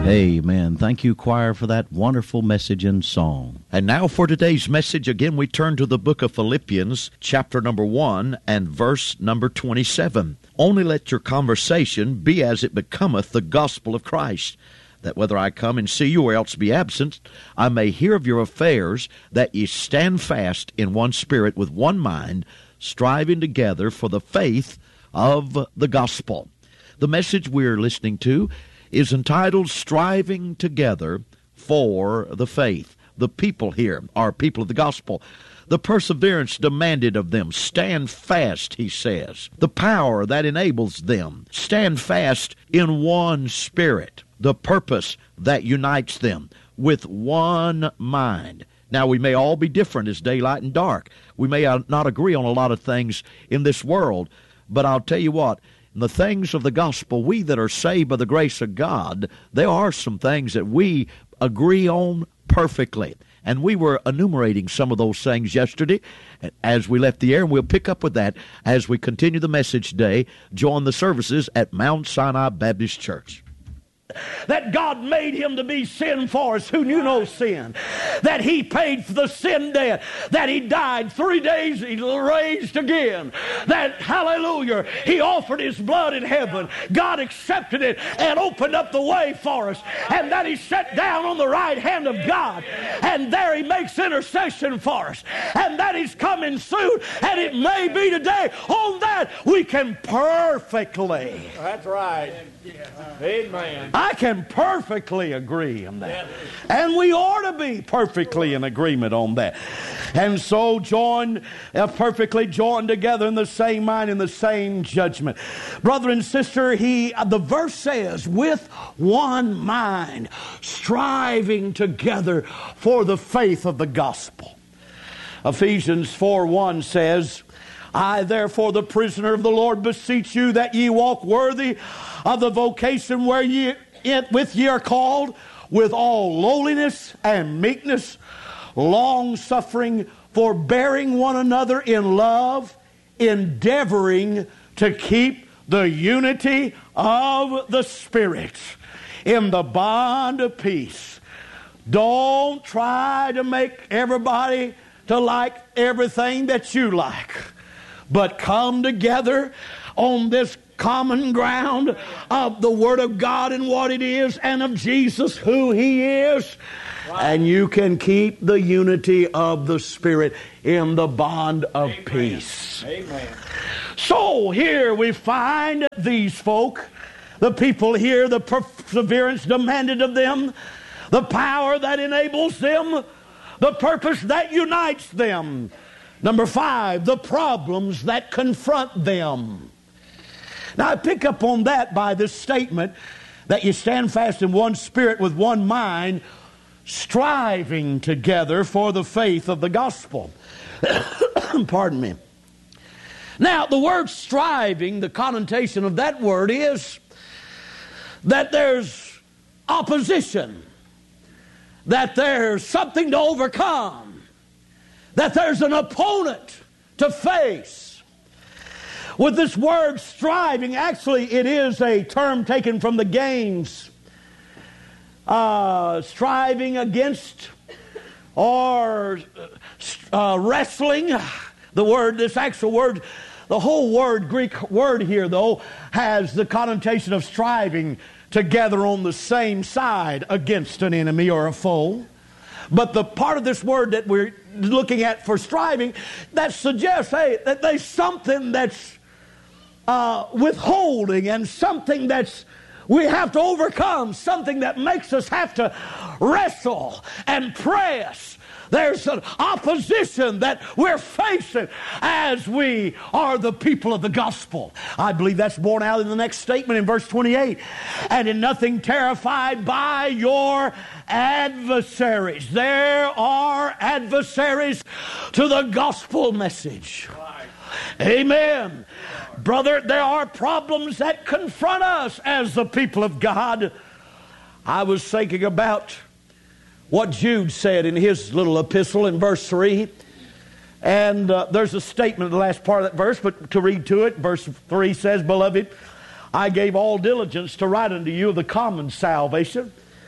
Amen. Thank you, choir, for that wonderful message and song. And now for today's message, again, we turn to the book of Philippians, chapter number 1 and verse number 27. Only let your conversation be as it becometh the gospel of Christ, that whether I come and see you or else be absent, I may hear of your affairs, that ye stand fast in one spirit with one mind, striving together for the faith of the gospel. The message we're listening to is entitled Striving Together for the Faith. The people here are people of the gospel. The perseverance demanded of them. Stand fast, he says. The power that enables them. Stand fast in one spirit. The purpose that unites them with one mind. Now, we may all be different as daylight and dark. We may not agree on a lot of things in this world, but I'll tell you what, in the things of the gospel, we that are saved by the grace of God, there are some things that we agree on perfectly. And we were enumerating some of those things yesterday as we left the air, and we'll pick up with that as we continue the message today. Join the services at Mount Sinai Baptist Church. That God made him to be sin for us who knew no sin. That he paid for the sin debt. That he died 3 days, he raised again. That, hallelujah, he offered his blood in heaven. God accepted it and opened up the way for us. And that he sat down on the right hand of God. And there he makes intercession for us. And that he's coming soon. And it may be today. On that we can perfectly. That's right. Amen. I can perfectly agree on that. And we ought to be perfectly in agreement on that. And so perfectly joined together in the same mind, in the same judgment. Brother and sister, the verse says, with one mind, striving together for the faith of the gospel. Ephesians 4:1 says, I, therefore, the prisoner of the Lord, beseech you that ye walk worthy of the vocation where ye are called, with all lowliness and meekness, long-suffering, forbearing one another in love, endeavoring to keep the unity of the Spirit in the bond of peace. Don't try to make everybody to like everything that you like, but come together on this common ground of the Word of God and what it is, and of Jesus who He is. Right. And you can keep the unity of the Spirit in the bond of peace. Amen. So here we find these folk, the people here, the perseverance demanded of them, the power that enables them, the purpose that unites them. Number 5, the problems that confront them. Now, I pick up on that by this statement that you stand fast in one spirit with one mind, striving together for the faith of the gospel. Pardon me. Now, the word striving, the connotation of that word is that there's opposition, that there's something to overcome, that there's an opponent to face. With this word striving, actually it is a term taken from the games. Striving against or wrestling. This actual word, the whole word, Greek word here though, has the connotation of striving together on the same side against an enemy or a foe. But the part of this word that we're looking at for striving, that suggests, that there's something that's withholding, and something that's we have to overcome, something that makes us have to wrestle and press. There's an opposition that we're facing as we are the people of the gospel. I believe that's borne out in the next statement in verse 28. And in nothing terrified by your adversaries. There are adversaries to the gospel message. Amen. Brother, there are problems that confront us as the people of God. I was thinking about what Jude said in his little epistle in verse 3. And there's a statement in the last part of that verse, but to read to it, verse 3 says, Beloved, I gave all diligence to write unto you of the common salvation,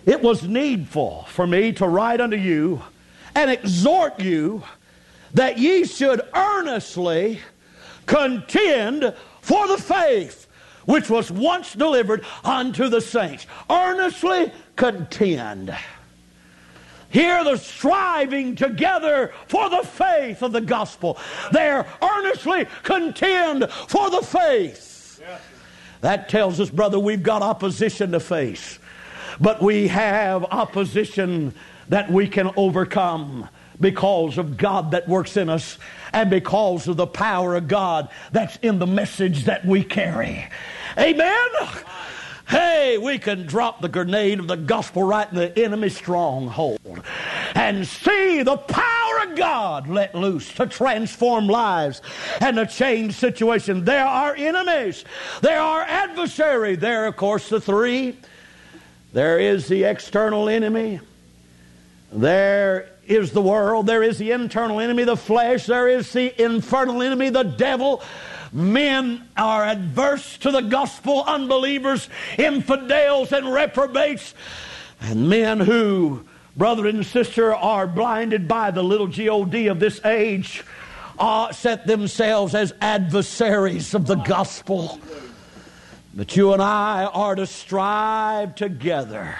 it was needful for me to write unto you and exhort you that ye should earnestly contend for the faith which was once delivered unto the saints. Earnestly contend. Here they're striving together for the faith of the gospel. They're earnestly contend for the faith. That tells us, brother, we've got opposition to face. But we have opposition that we can overcome because of God that works in us and because of the power of God that's in the message that we carry. Amen? Hey, we can drop the grenade of the gospel right in the enemy's stronghold and see the power of God let loose to transform lives and to change situations. There are enemies. There are adversaries. There are, of course, the three. There is the external enemy. There is the world. There is the internal enemy, the flesh. There is the infernal enemy, the devil. Men are adverse to the gospel, unbelievers, infidels, and reprobates. And men who, brother and sister, are blinded by the little G-O-D of this age, set themselves as adversaries of the gospel. But you and I are to strive together.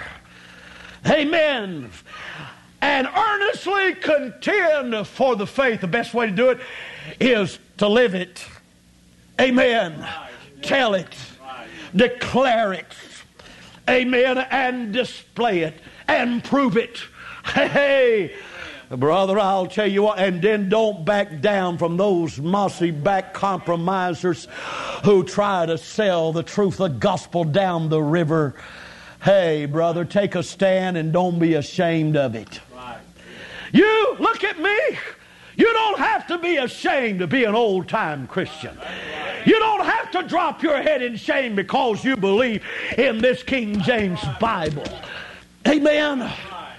Amen. And earnestly contend for the faith. The best way to do it is to live it. Amen. Tell it. Declare it. Amen. And display it. And prove it. Hey, brother, I'll tell you what. And then don't back down from those mossy-backed compromisers who try to sell the truth of the gospel down the river. Hey, brother, take a stand and don't be ashamed of it. You, look at me. You don't have to be ashamed to be an old-time Christian. You don't have to drop your head in shame because you believe in this King James Bible. Amen.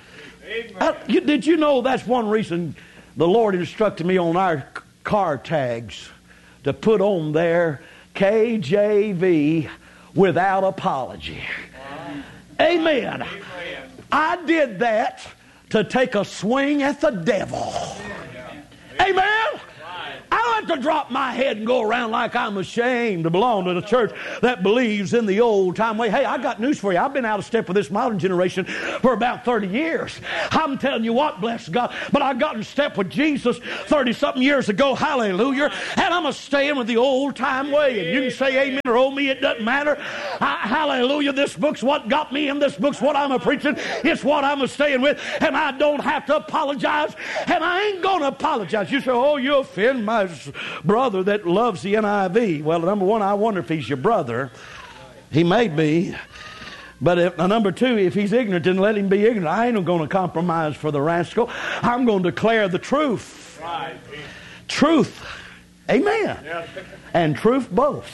Did you know that's one reason the Lord instructed me on our car tags to put on there KJV without apology. Amen. I did that to take a swing at the devil. Amen. I don't have to drop my head and go around like I'm ashamed to belong to the church that believes in the old time way. Hey, I got news for you. I've been out of step with this modern generation for about 30 years. I'm telling you what, bless God. But I got in step with Jesus 30-something years ago. Hallelujah. And I'm staying with the old time way. And you can say amen or oh me, it doesn't matter. Hallelujah. This book's what got me in. This book's what I'm preaching. It's what I'm staying with. And I don't have to apologize. And I ain't going to apologize. You say, oh, you offend my brother that loves the NIV. Well, number one, I wonder if he's your brother. He may be. But number two, if he's ignorant, then let him be ignorant. I ain't going to compromise for the rascal. I'm going to declare the truth. Right. Truth. Amen. Yeah. And truth both.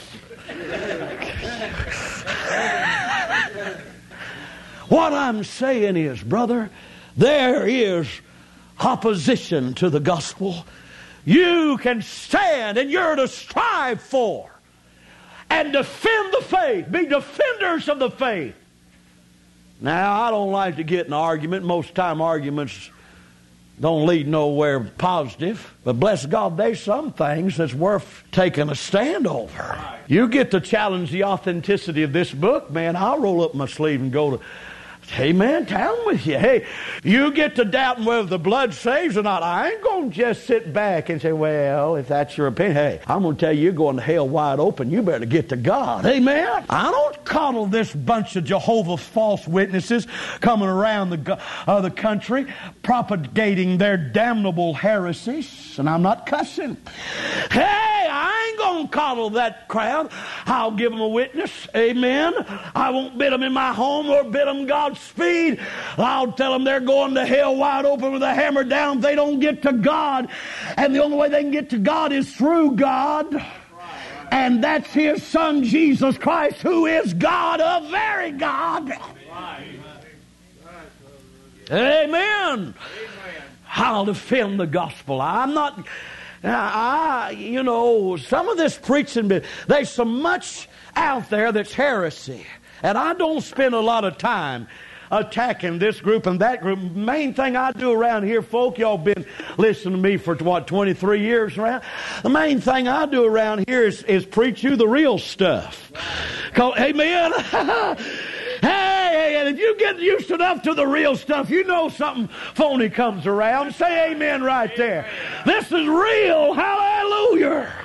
What I'm saying is, brother, there is opposition to the gospel. You can stand and you're to strive for and defend the faith. Be defenders of the faith. Now, I don't like to get in an argument. Most time arguments don't lead nowhere positive. But bless God, there's some things that's worth taking a stand over. You get to challenge the authenticity of this book, man, I'll roll up my sleeve and go to... Hey, man, down with you. Hey, you get to doubting whether the blood saves or not. I ain't going to just sit back and say, well, if that's your opinion, hey, I'm going to tell you, you're going to hell wide open. You better get to God. Amen. I don't coddle this bunch of Jehovah's false witnesses coming around the country propagating their damnable heresies. And I'm not cussing. Hey, I ain't going to coddle that crowd. I'll give them a witness. Amen. I won't bid them in my home or bid them Godspeed. I'll tell them they're going to hell wide open with a hammer down if they don't get to God. And the only way they can get to God is through God. And that's His Son, Jesus Christ, who is God, a very God. Amen. I'll defend the gospel. I'm not... some of this preaching, there's so much out there that's heresy. And I don't spend a lot of time attacking this group and that group. Main thing I do around here, folk, y'all been listening to me for, 23 years around? The main thing I do around here is preach you the real stuff. Amen? Hey, and if you get used enough to the real stuff, you know something phony comes around. Say amen right there. This is real. Hallelujah.